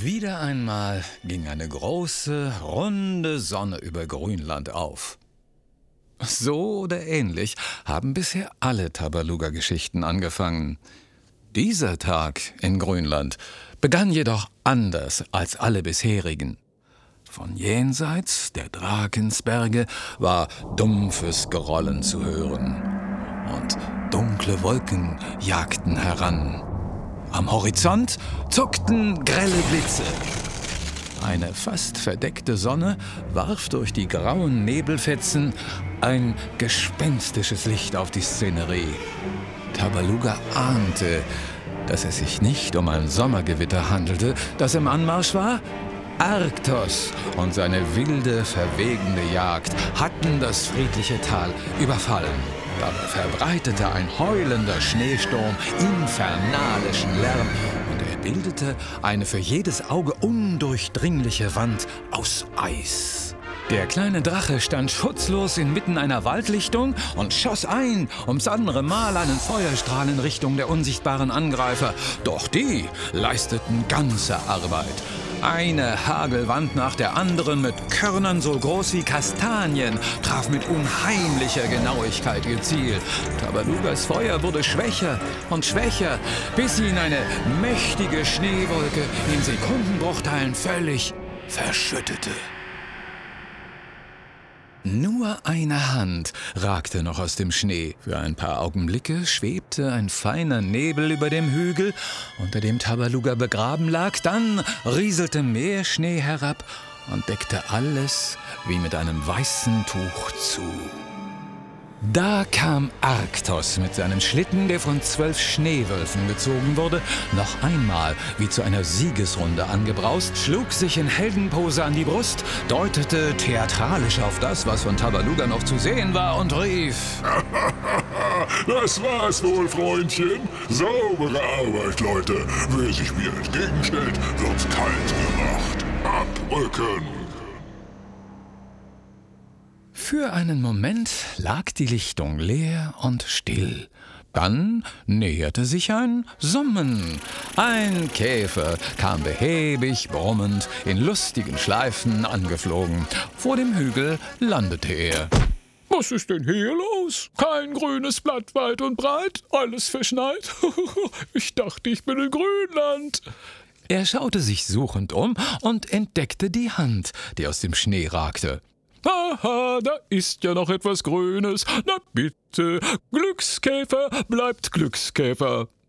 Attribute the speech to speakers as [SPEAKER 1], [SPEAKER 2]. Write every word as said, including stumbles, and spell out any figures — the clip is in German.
[SPEAKER 1] Wieder einmal ging eine große, runde Sonne über Grünland auf. So oder ähnlich haben bisher alle Tabaluga-Geschichten angefangen. Dieser Tag in Grünland begann jedoch anders als alle bisherigen. Von jenseits der Drakensberge war dumpfes Grollen zu hören und dunkle Wolken jagten heran. Am Horizont zuckten grelle Blitze. Eine fast verdeckte Sonne warf durch die grauen Nebelfetzen ein gespenstisches Licht auf die Szenerie. Tabaluga ahnte, dass es sich nicht um ein Sommergewitter handelte, das im Anmarsch war. Arktos und seine wilde, verwegende Jagd hatten das friedliche Tal überfallen. Dabei verbreitete ein heulender Schneesturm infernalischen Lärm und er bildete eine für jedes Auge undurchdringliche Wand aus Eis. Der kleine Drache stand schutzlos inmitten einer Waldlichtung und schoss ein, ums andere Mal einen Feuerstrahl in Richtung der unsichtbaren Angreifer. Doch die leisteten ganze Arbeit. Eine Hagelwand nach der anderen mit Körnern so groß wie Kastanien traf mit unheimlicher Genauigkeit ihr Ziel. Tabalugas Feuer wurde schwächer und schwächer, bis sie in eine mächtige Schneewolke in Sekundenbruchteilen völlig verschüttete. Nur eine Hand ragte noch aus dem Schnee. Für ein paar Augenblicke schwebte ein feiner Nebel über dem Hügel, unter dem Tabaluga begraben lag. Dann rieselte mehr Schnee herab und deckte alles wie mit einem weißen Tuch zu. Da kam Arktos mit seinem Schlitten, der von zwölf Schneewölfen gezogen wurde, noch einmal wie zu einer Siegesrunde angebraust, schlug sich in Heldenpose an die Brust, deutete theatralisch auf das, was von Tabaluga noch zu sehen war, und rief:
[SPEAKER 2] Das war's wohl, Freundchen. Saubere Arbeit, Leute. Wer sich mir entgegenstellt, wird kalt gemacht. Abrücken!
[SPEAKER 1] Für einen Moment lag die Lichtung leer und still. Dann näherte sich ein Summen. Ein Käfer kam behäbig brummend in lustigen Schleifen angeflogen. Vor dem Hügel landete er.
[SPEAKER 3] Was ist denn hier los? Kein grünes Blatt weit und breit, alles verschneit. Ich dachte, ich bin in Grünland.
[SPEAKER 1] Er schaute sich suchend um und entdeckte die Hand, die aus dem Schnee ragte.
[SPEAKER 3] Aha, da ist ja noch etwas Grünes. Na bitte, Glückskäfer bleibt Glückskäfer.